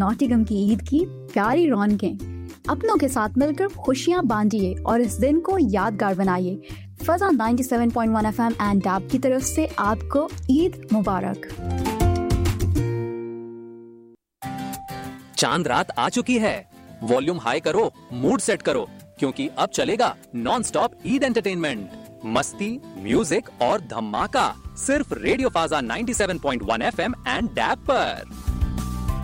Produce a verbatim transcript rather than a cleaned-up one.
Nottingham की ईद की प्यारी रौनकें। अपनों के साथ मिलकर खुशियां बांटिए और इस दिन को यादगार बनाइए। फजा सत्तानवे point one FM and dab की तरफ से आपको ईद मुबारक। चांद रात आ चुकी है, वॉल्यूम हाई करो, मूड सेट करो, क्योंकि अब चलेगा नॉन स्टॉप ईद एंटरटेनमेंट। मस्ती, म्यूजिक और धमाका सिर्फ रेडियो फाजा सत्तानवे point one FM and dab पर।